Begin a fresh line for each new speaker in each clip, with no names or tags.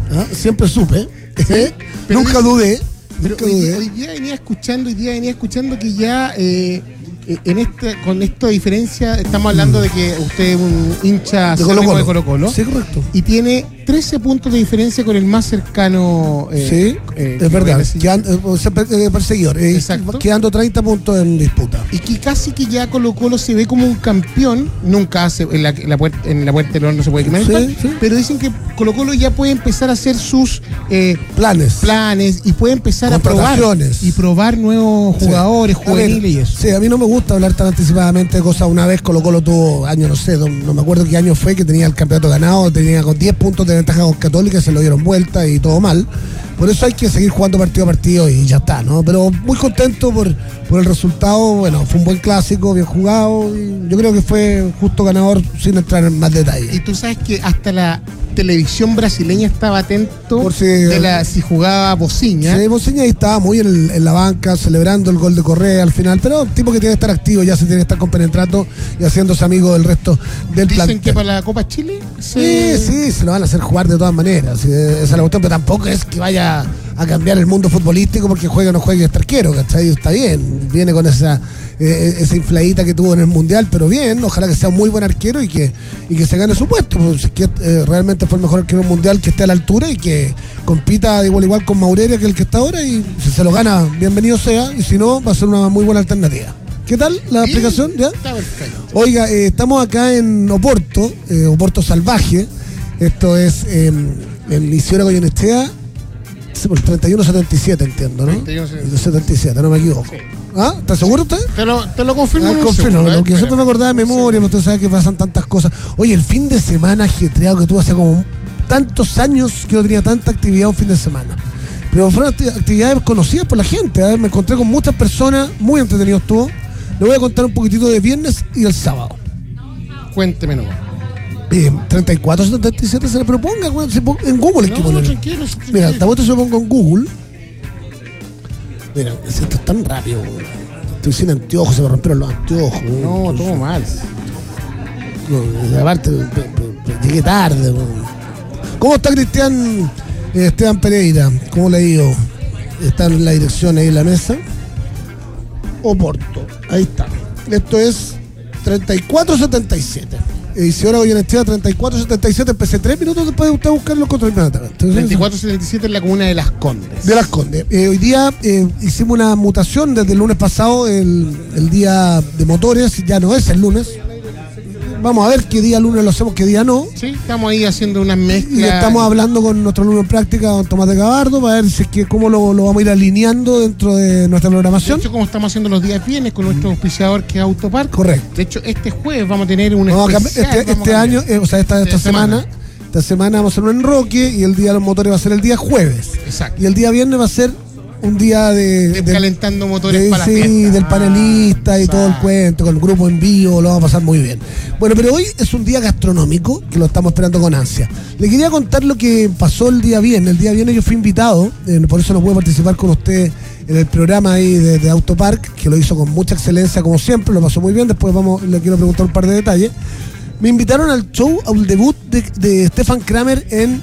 ¿Ah? Siempre supe.
¿Sí?
Nunca dudé.
Pero hoy día venía escuchando que ya con esta diferencia estamos hablando de que usted es un hincha
de
Colo-Colo.
Sí, correcto.
Y tiene 13 puntos de diferencia con el más cercano.
Sí, es verdad. Perseguidor. Quedando 30 puntos en disputa.
Y que casi que ya Colo-Colo se ve como un campeón. Nunca hace. En la puerta del horno no se puede quemar. Sí. Pero dicen que Colo-Colo ya puede empezar a hacer sus planes y puede empezar a probar nuevos jugadores, juveniles y eso.
Sí, a mí no me gusta hablar tan anticipadamente de cosas. Una vez Colo-Colo tuvo años, no sé, no me acuerdo qué año fue, que tenía el campeonato ganado, tenía con 10 puntos de ventaja con Católica, se lo dieron vuelta y todo mal. Por eso hay que seguir jugando partido a partido y ya está, ¿no? Pero muy contento por el resultado. Bueno, fue un buen clásico, bien jugado, y yo creo que fue justo ganador sin entrar en más detalles.
Y tú sabes que hasta la televisión brasileña estaba atento
por
si jugaba Bocinha.
Sí, Bocinha ahí estaba muy en la banca celebrando el gol de Correa al final, pero tipo que tiene que estar activo, ya se tiene que estar compenetrando y haciéndose amigo del resto del plantel.
¿Dicen que para la Copa Chile?
Sí, se lo van a hacer jugar de todas maneras, esa es la cuestión, pero tampoco es que vaya a cambiar el mundo futbolístico porque juegue o no juegue este arquero, ¿cachai? Está bien, viene con esa infladita que tuvo en el Mundial, pero bien, ojalá que sea un muy buen arquero y que se gane su puesto, pues, que realmente fue el mejor arquero mundial, que esté a la altura y que compita de igual con Maurelia, que el que está ahora, y si se lo gana, bienvenido sea, y si no, va a ser una muy buena alternativa. ¿Qué tal la aplicación? ¿Ya?
Está perfecto.
Oiga, estamos acá en Oporto, Oporto Salvaje, esto es en Isidora Goyenechea, por 3177, entiendo, ¿no? 3177, no me equivoco. Sí. ¿Ah? ¿Estás seguro usted?
Te lo confirmo.
Confirmo, porque yo siempre me acordaba de memoria, usted sabe que pasan tantas cosas. Oye, el fin de semana ajetreado que tuve hace como tantos años que no tenía tanta actividad un fin de semana. Pero fueron actividades conocidas por la gente, me encontré con muchas personas, muy entretenido estuvo. Le voy a contar un poquitito de viernes y el sábado.
Cuénteme nomás.
3477 se le proponga en Google.
Tranquilo.
Mira, esta vuelta se lo pongo en Google. Mira, esto es tan rápido. Estoy sin anteojos, se me rompieron los anteojos.
No, todo mal.
Aparte, llegué tarde. ¿Cómo está Cristian Esteban Pereira? ¿Cómo le digo? Está en la dirección ahí en la mesa. Oporto, ahí está. Esto es 3477. Isidora Goyenechea 3477, empecé 3 minutos después de usted buscarlo inmediatamente.
3477 en la comuna de Las Condes.
De Las Condes. Hoy día hicimos una mutación desde el lunes pasado, el día de motores, ya no es el lunes. Vamos a ver qué día lunes lo hacemos, qué día no.
Sí, estamos ahí haciendo unas mezclas.
Y estamos hablando con nuestro alumno en práctica, don Tomás de Gabardo, para ver cómo lo vamos a ir alineando dentro de nuestra programación.
De hecho, como estamos haciendo los días viernes con nuestro auspiciador que es Autopark.
Correcto.
De hecho, este jueves vamos a tener un especial.
Este año, esta semana vamos a hacer un enroque y el día de los motores va a ser el día jueves.
Exacto.
Y el día viernes va a ser un día de
calentando motores para la fiesta.
Del panelista y todo el cuento, con el grupo en vivo, lo vamos a pasar muy bien. Bueno, pero hoy es un día gastronómico que lo estamos esperando con ansia. Le quería contar lo que pasó el día viernes. El día viernes yo fui invitado, por eso no pude participar con usted en el programa ahí de Autopark, que lo hizo con mucha excelencia como siempre, lo pasó muy bien. Después le quiero preguntar un par de detalles. Me invitaron al show, al debut de Stefan Kramer en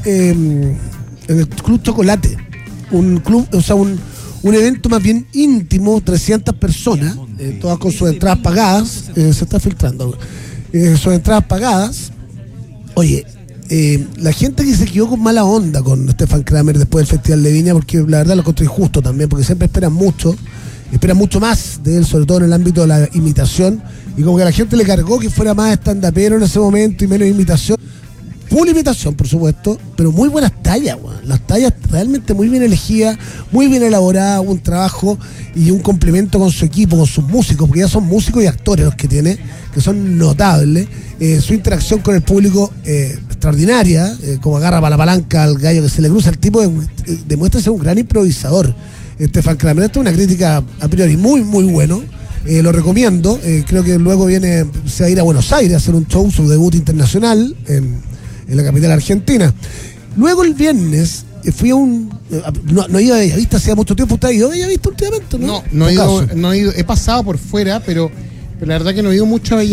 el Club Chocolate. Un club, un evento más bien íntimo, 300 personas, todas con sus entradas pagadas, se está filtrando, sus entradas pagadas. Oye, la gente que se quedó con mala onda con Stefan Kramer después del Festival de Viña, porque la verdad lo encontré injusto también, porque siempre esperan mucho más de él, sobre todo en el ámbito de la imitación, y como que a la gente le cargó que fuera más stand-upero en ese momento y menos imitación. Full imitación, por supuesto, pero muy buenas tallas, weón. Las tallas realmente muy bien elegidas, muy bien elaboradas, un trabajo y un complemento con su equipo, con sus músicos, porque ya son músicos y actores los que tiene, que son notables. Su interacción con el público extraordinaria, como agarra para la palanca al gallo que se le cruza. El tipo demuestra ser un gran improvisador. Stefan Kramer, esto es una crítica a priori muy, muy bueno. Lo recomiendo. Creo que luego se va a ir a Buenos Aires a hacer un show, su debut internacional en la capital argentina. Luego el viernes fui a no iba a Bellavista hacía mucho tiempo. ¿Usted ha ido a Bellavista últimamente?
No he ido. He pasado por fuera, pero la verdad que no he ido mucho a Bellavista.